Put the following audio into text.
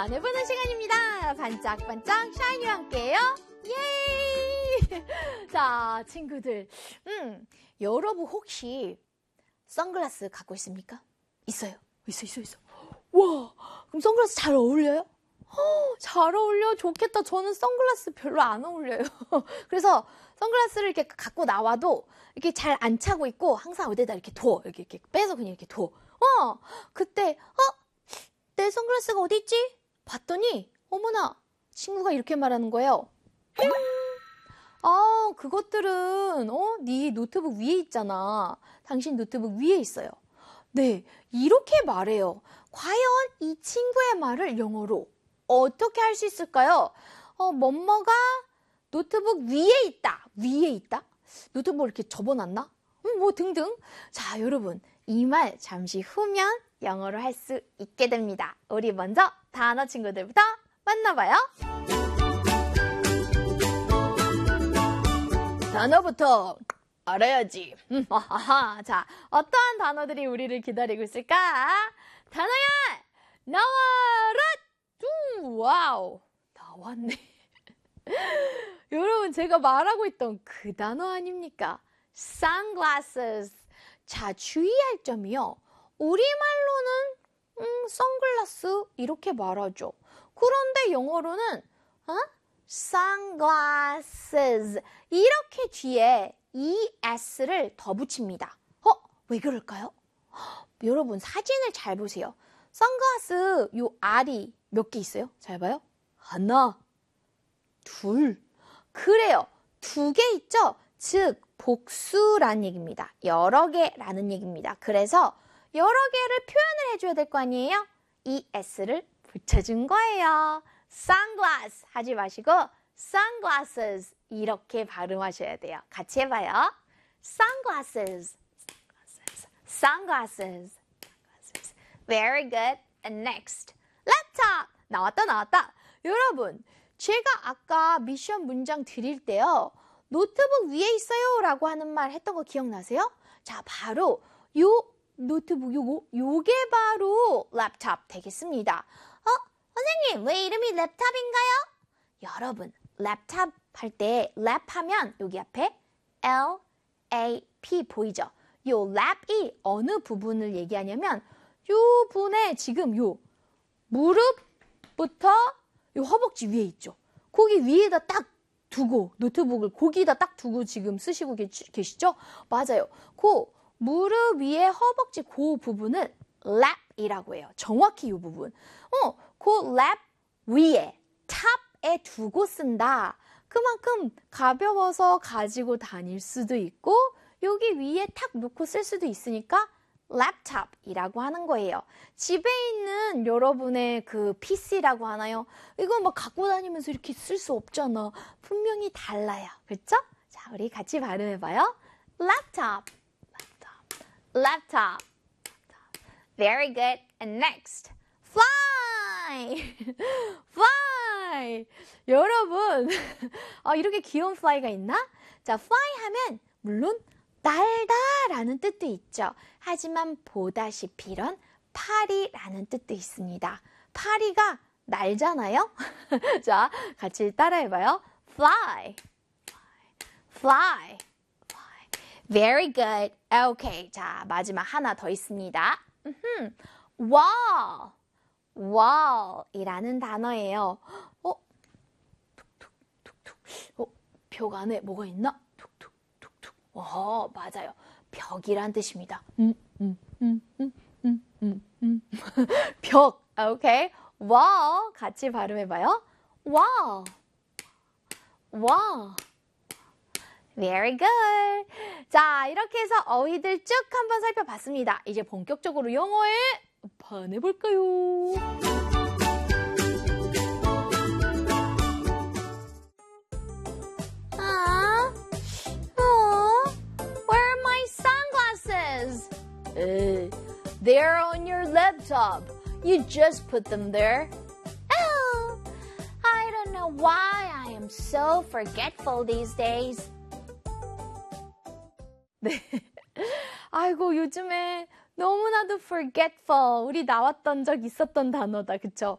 반해보는 시간입니다. 반짝반짝 샤이니와 함께해요. 예이! 자, 친구들. 여러분 혹시 선글라스 갖고 있습니까? 있어요. 있어. 와, 그럼 선글라스 잘 어울려요? 잘 어울려. 좋겠다. 저는 선글라스 별로 안 어울려요. 그래서 선글라스를 이렇게 갖고 나와도 이렇게 잘 안 차고 있고 항상 어디다 이렇게 둬. 이렇게 빼서 그냥 이렇게 둬. 그때 내 선글라스가 어디 있지? 봤더니 어머나 친구가 이렇게 말하는 거예요. 그것들은 네 노트북 위에 있잖아. 당신 노트북 위에 있어요. 네, 이렇게 말해요. 과연 이 친구의 말을 영어로 어떻게 할 수 있을까요? 뭐뭐가 노트북 위에 있다. 위에 있다? 노트북을 이렇게 접어놨나? 뭐 등등. 자, 여러분 이 말 잠시 후면 영어로 할 수 있게 됩니다. 우리 먼저 단어 친구들부터 만나봐요. 단어부터 알아야지. 자, 어떠한 단어들이 우리를 기다리고 있을까? 단어야! 나와라! 와우! 나왔네. 여러분, 제가 말하고 있던 그 단어 아닙니까? sunglasses. 자, 주의할 점이요. 우리말로는 선글라스 이렇게 말하죠. 그런데 영어로는 sunglasses 이렇게 뒤에 ES를 더 붙입니다. 왜 그럴까요? 여러분 사진을 잘 보세요. 선글라스 요 알이 몇 개 있어요? 잘 봐요. 하나, 둘. 그래요. 2개 있죠? 즉 복수라는 얘기입니다. 여러 개라는 얘기입니다. 그래서 여러 개를 표현을 해줘야 될 거 아니에요? ES를 붙여준 거예요. sunglass 하지 마시고 sunglasses 이렇게 발음하셔야 돼요. 같이 해봐요. sunglasses. Sunglasses. Very good. And next. laptop. 나왔다. 여러분, 제가 아까 미션 문장 드릴 때요. 노트북 위에 있어요 라고 하는 말 했던 거 기억나세요? 자, 바로 요 노트북 요게 바로 랩탑 되겠습니다. 선생님, 왜 이름이 랩탑인가요? 여러분, 랩탑 할 때 랩하면 여기 앞에 L-A-P 보이죠? 요 랩이 어느 부분을 얘기하냐면 요 분에 지금 요 무릎부터 요 허벅지 위에 있죠. 거기 위에다 딱 두고 노트북을 거기다 딱 두고 지금 쓰시고 계시죠? 맞아요. 그 무릎 위에 허벅지 그 부분을 랩이라고 해요. 정확히 이 부분. 그 랩 위에 탑에 두고 쓴다. 그만큼 가벼워서 가지고 다닐 수도 있고 여기 위에 탁 놓고 쓸 수도 있으니까 랩탑이라고 하는 거예요. 집에 있는 여러분의 그 PC라고 하나요? 이거 막 갖고 다니면서 이렇게 쓸 수 없잖아. 분명히 달라요. 그렇죠? 자, 우리 같이 발음해봐요. 랩탑. laptop. Very good. And next, fly. fly. 여러분, 이렇게 귀여운 fly가 있나? 자, fly 하면 물론 날다라는 뜻도 있죠. 하지만 보다시피 이런 파리라는 뜻도 있습니다. 파리가 날잖아요. 자, 같이 따라해봐요. fly. fly. Very good. Okay. 자, 마지막 하나 더 있습니다. wall. wall이라는 단어예요. 툭툭툭툭. 벽 안에 뭐가 있나? 툭툭툭툭. 맞아요. 벽이란 뜻입니다. 벽. Okay. wall. 같이 발음해봐요. wall. wall. Very good. 자, 이렇게 해서 어휘들 쭉 한번 살펴봤습니다. 이제 본격적으로 영어에 반해볼까요? Where are my sunglasses? They're on your laptop. You just put them there. Oh, I don't know why I am so forgetful these days. 네. 아이고, 요즘에 너무나도 forgetful. 우리 나왔던 적 있었던 단어다. 그쵸?